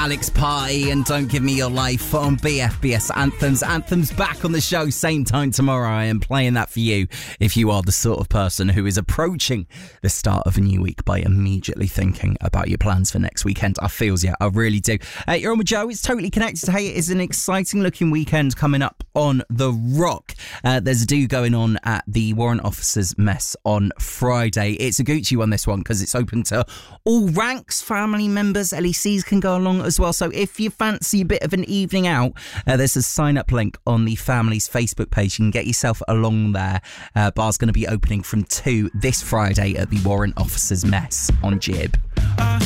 Alex Party and Don't Give Me Your Life on BFBS Anthems. Anthems back on the show, same time tomorrow. I am playing that for you if you are the sort of person who is approaching the start of a new week by immediately thinking about your plans for next weekend. I feels I really do. You're on with Joe. It's Totally Connected. Hey, it is an exciting looking weekend coming up on The Rock. There's a do going on at the Warrant Officers Mess on Friday. It's a Gucci one, this one, because it's open to all ranks. Family members, LECs can go along as well. So if you fancy a bit of an evening out, there's a sign up link on the family's Facebook page. You can get yourself along there. Bar's going to be opening from 2 this Friday at the Warrant Officers Mess on Jib.